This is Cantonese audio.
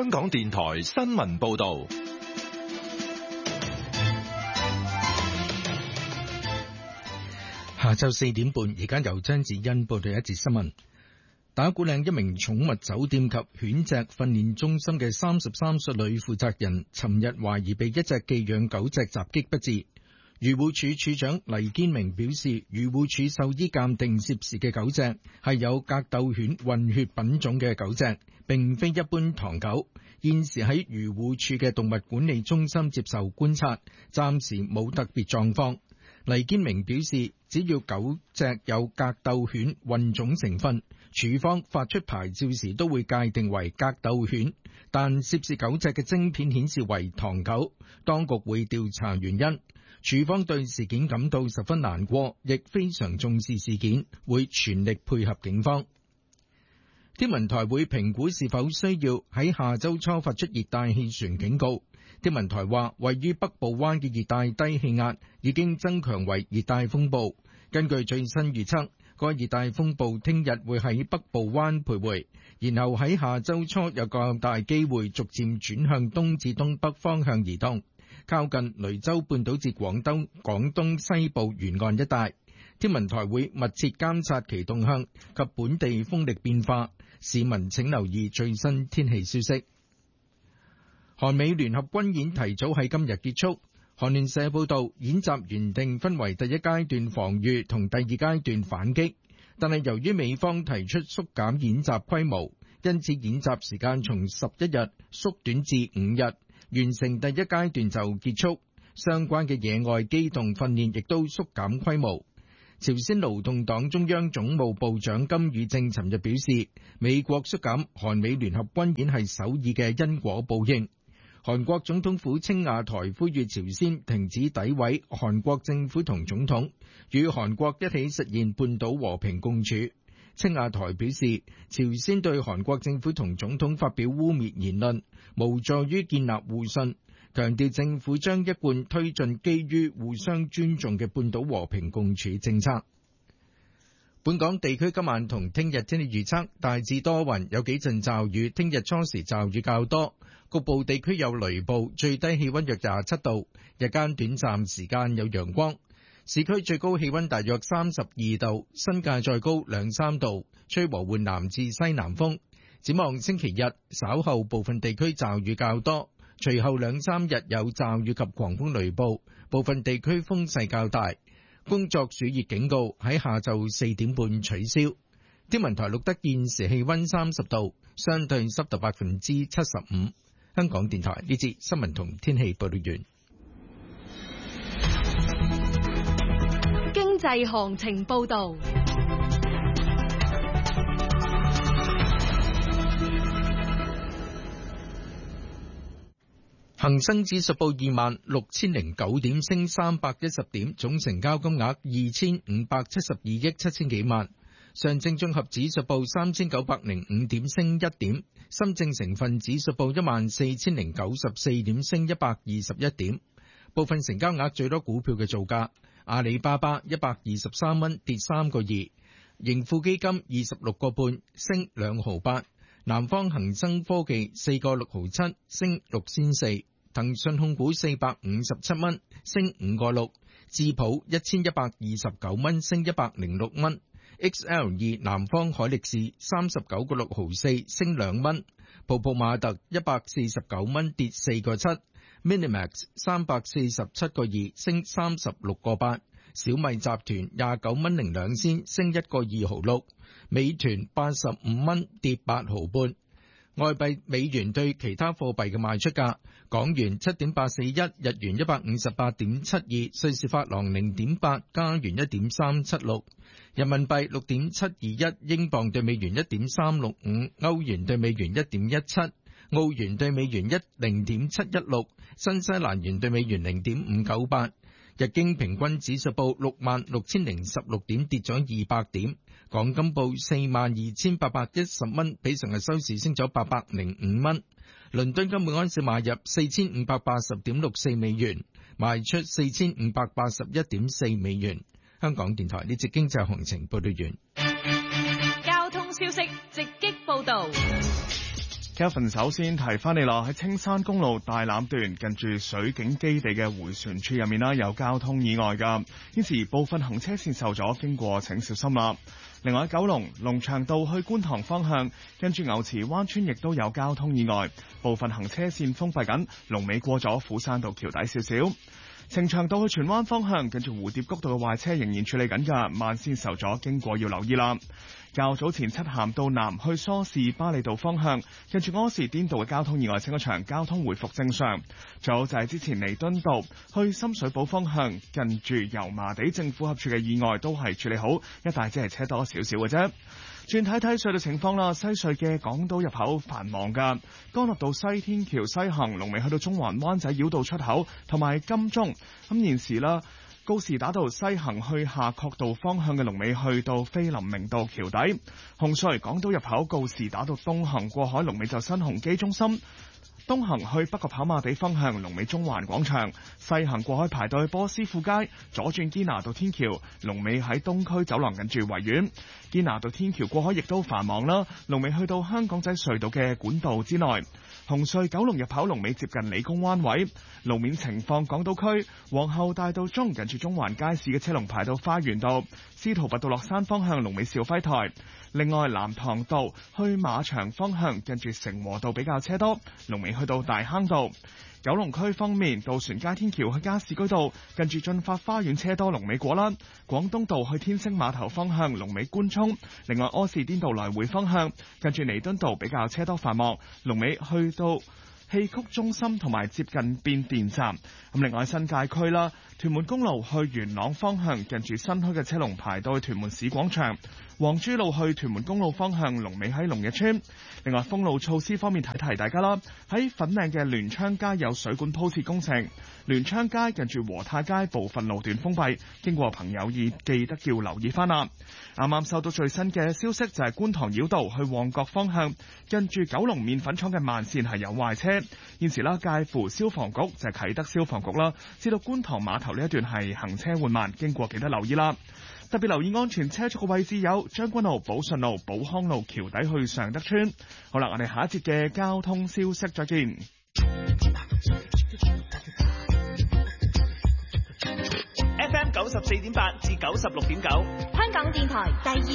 香港電台新聞報道。 下晝4點半，而家由張子欣報道一節新聞。打鼓嶺一名寵物酒店及犬隻訓練中心嘅33歲女負責人，尋日懷疑被一隻寄養狗隻襲擊不治。漁護署署長黎堅明表示，漁護署獸醫鑑定涉事嘅狗隻係有格鬥犬混血品種嘅狗隻，並非一般唐狗。現時喺漁護署嘅動物管理中心接受觀察，暫時冇特別狀況。黎堅明表示，只要狗隻有格鬥犬混種成分，署方發出牌照時都會界定為格鬥犬，但涉事狗隻嘅晶片顯示為唐狗，當局會調查原因。署方對事件感到十分難過，亦非常重視事件，會全力配合警方。天文台會評估是否需要喺下周初發出熱帶氣旋警告。天文台話，位於北部灣嘅熱帶低氣壓已經增強為熱帶風暴。根據最新預測，該熱帶風暴聽日會喺北部灣徘徊，然後喺下周初有較大機會逐漸轉向東至東北方向移動，靠近雷州半島至廣東西部沿岸一帶。天文台會密切監察其動向及本地風力變化，市民請留意最新天氣消息。韓美聯合軍演提早喺今日結束。韓聯社報道，演習原定分為第一階段防禦同第二階段反擊，但係由於美方提出縮減演習規模，因此演習時間從11日縮短至5日，完成第一階段就結束。相關嘅野外機動訓練亦都縮減規模。朝鮮勞動黨中央總務部長金宇正尋日表示，美國縮減韓美聯合軍演係首爾嘅因果報應。韓國總統府青瓦台呼籲朝鮮停止詆毀韓國政府同總統，與韓國一起實現半島和平共處。青瓦台表示，朝鮮對韓國政府同總統發表污衊言論，無助於建立互信，強調政府將一貫推進基於互相尊重嘅半島和平共處政策。本港地區今晚同聽日天氣預測，大致多雲，有幾陣驟雨，聽日初時驟雨較多，局部地區有雷暴，最低氣溫約27度，日間短暫時間有陽光。市區最高氣溫大約32度，新界再高2-3度，吹和緩南至西南風。展望星期日，稍後部分地區驟雨較多，隨後2-3日有驟雨及狂風雷暴，部分地區風勢較大。工作暑熱警告喺下晝4點半取消。天文台錄得現時氣溫30度，相對濕度75%。香港電台呢節新聞同天氣報道完。 經濟行情報道。 恒生指數報26,009點，升310點，總成交金額2,572億7千幾萬。上證綜合指數報3,905點，升1點。深證成分指數報14,094點，升121點。部分成交額最多股票嘅造價：阿里巴巴123蚊，跌3個2；盈富基金26個半，升2毫8；南方恒生科技4個6毫7，升6仙4；騰訊控股457蚊，升5個6；智普1129蚊，升106蚊。XL2 南方海力士39個6毫4，升2蚊。泡泡瑪特149蚊，跌4個7。Minimax 347個2，升36個8。小米集團29蚊02仙，升1個2毫6。美團85蚊，跌8毫半。外幣美元對其他貨幣嘅賣出價：港元7.841，日元158.72，瑞士法郎0.8，加元1.376，人民幣6.721，英鎊對美元1.365，歐元對美元1.17，澳元對美元0.716，新西蘭元對美元0.598。日經平均指數報66,016點，跌咗200點。港金報42,810蚊，比上日收市升咗805蚊。倫敦金每盎司買入4,580.64美元，賣出4,581.4美元。香港電台呢節經濟行情報道完。 交通消息直擊報道。 Kevin 首先提翻你啦，喺青山公路大欖段近住水警基地嘅迴旋處入面啦，有交通意外㗎，現時部分行車線受阻，經過請小心啦。另外喺九龍龍翔道去觀塘方向，跟住牛池灣村亦都有交通意外，部分行車線封閉緊，龍尾過咗虎山道橋底少少。呈祥道去荃灣方向，跟住蝴蝶谷道嘅壞車仍然處理緊㗎，慢線受阻，經過要留意啦。較早前漆咸道南去梳士巴利道方向，跟住柯士甸道嘅交通意外清咗場，交通回復正常。仲有就係之前彌敦道去深水埗方向，近住油麻地政府合署嘅意外都係處理好，一帶只係車多少少嘅啫。轉睇睇隧道情況啦，西隧嘅港島入口繁忙㗎，干諾道西天橋西行龍尾去到中環灣仔繞道出口同埋金鐘。咁現時啦，告士打道西行去夏慤道方向嘅龍尾去到菲林明道橋底。紅隧港島入口告士打道東行過海龍尾就新鴻基中心。東行去北角跑馬地方向龍尾中環廣場，西行過海排隊波斯富街，左轉堅拿道天橋龍尾喺東區走廊近住維園。堅拿道天橋過海亦都繁忙啦，龍尾去到香港仔隧道嘅管道之內。紅隧九龍入口龍尾接近理工灣位。路面情況，港島區皇后大道中近住中環街市嘅車龍排到花園道，司徒拔道落山方向龍尾兆輝台。另外藍塘道去馬場方向近住成和道比較車多，龍尾去到大坑道。九龍區方面，渡船街天橋去加士居道近住進發花園車多，龍尾果欄。廣東道去天星碼頭方向龍尾官涌。另外柯士甸道來回方向近住彌敦道比較車多繁忙，龍尾去到戲曲中心同埋接近變電站。咁另外新界區啦，屯門公路去元朗方向近住新墟嘅車龍排到去屯門市廣場。黃珠路去屯門公路方向龍尾喺龍日村。另外封路措施方面，提提大家啦，喺粉嶺嘅聯昌街有水管鋪設工程，聯昌街近住和泰街部分路段封閉，經過朋友記得要留意翻啦。啱啱收到最新嘅消息就係觀塘繞道去旺角方向近住九龍麵粉廠嘅慢線係有壞車，現時啦介乎消防局就係啟德消防局啦，至到觀塘碼頭呢一段係行車緩慢，經過記得留意啦。特別留意安全車速嘅位置有將軍澳、寶順路、寶康路橋底去尚德村。好啦，我哋下一節嘅交通消息再見。 FM 94.8至96.9， 香港電台第二